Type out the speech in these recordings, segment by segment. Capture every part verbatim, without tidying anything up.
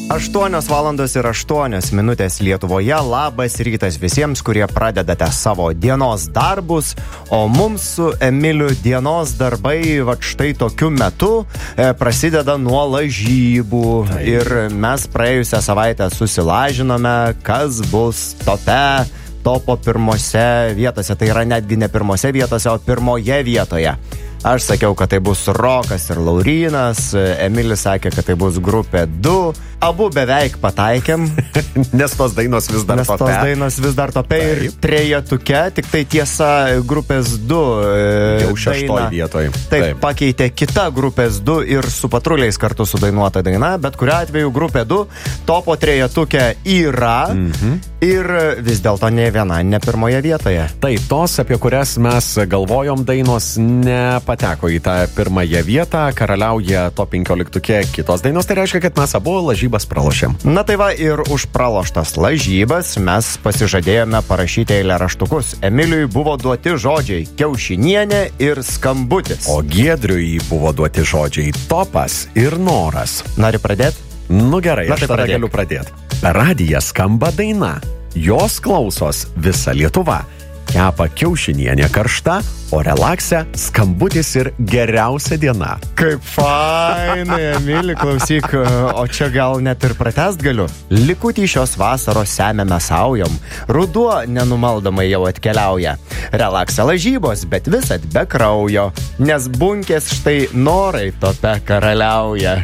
aštuonios valandos ir aštuonios minutės Lietuvoje. Labas rytas visiems, kurie pradedate savo dienos darbus, o mums su Emiliu dienos darbai vat štai tokiu metu e, prasideda nuo lažybų. Tai. Ir mes praėjusią savaitę susilažinome, kas bus tope, topo pirmose vietose. Tai yra netgi ne pirmose vietose, o pirmoje vietoje. Aš sakiau, kad tai bus Rokas ir Laurynas, Emilis sakė, kad tai bus grupė du. Abu beveik pataikėm. Nes tos dainos vis dar Nes tope. tos dainos vis dar tope ir trejetuke, tik tai tiesa grupės du jau šeštoj vietoj. Taip, taip, pakeitė kita grupės du ir su Patruliais kartu sudainuota daina, bet kuriuo atveju grupė du topo trejetuke yra mhm. ir vis dėlto ne viena, ne pirmoje vietoje. Tai tos, apie kurias mes galvojom dainos, nepateko į tą pirmąją vietą, karaliauja top penkioliktuke kitos dainos, tai reiškia, kad mes abu lažybas pralošėm. Na tai va, ir už praloštas lažybas mes pasižadėjome parašyti eilėraštukus. Emiliui buvo duoti žodžiai kiaušinienė ir skambutis. O Giedriui buvo duoti žodžiai topas ir noras. Nori pradėti? Nu gerai, Na, aš tai tada pradėk. galiu pradėti. Per radiją skamba daina. Jos klausos visa Lietuva. Kepa kiaušinienė karšta, o relakse skambutis ir geriausia diena. Kaip fainai, Emili, klausyk, o čia gal net ir pratęst galiu. Likutį šios vasaros semiame saujom. Ruduo nenumaldomai jau atkeliauja. Relakse lažybos, bet visat be kraujo. Nes bunkės štai norai tope karaliauja.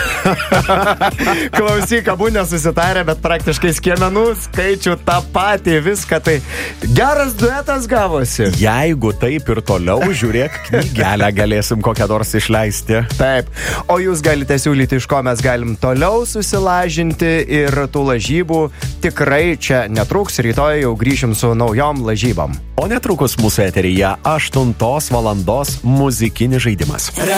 Klausyk, abu nesusitarė, bet praktiškai skiemenų skaičių tą patį, viską tai geras duetas gavosi. Jeigu taip ir toliau, žiūrėk, knygelę galėsim kokią nors išleisti. Taip, o jūs galite siūlyti, iš ko mes galim toliau susilažinti ir tų lažybų tikrai čia netruks, rytoj jau grįšim su naujom lažybom. O netrukus mūsų eteryje aštuntos valandos muzikinis žaidimas.